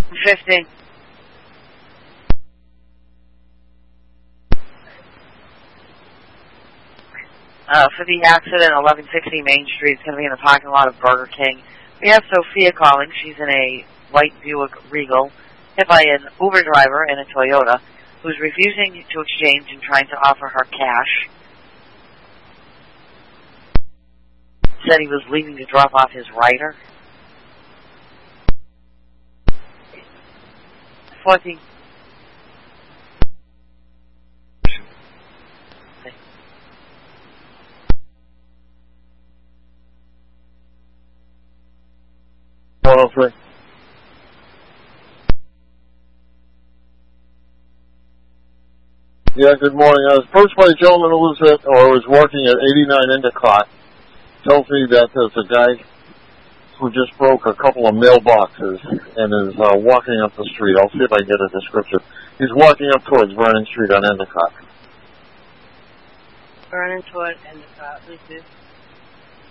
50. For the accident, 1160 Main Street. It's going to be in the parking lot of Burger King. We have Sophia calling. She's in a white Buick Regal, hit by an Uber driver in a Toyota, who's refusing to exchange and trying to offer her cash. Said he was leaving to drop off his rider. 14. Yeah, good morning. I was approached by a gentleman who was working at 89 Endicott. Tells me that there's a guy who just broke a couple of mailboxes and is walking up the street. I'll see if I can get a description. He's walking up towards Vernon Street on Endicott. Vernon toward Endicott.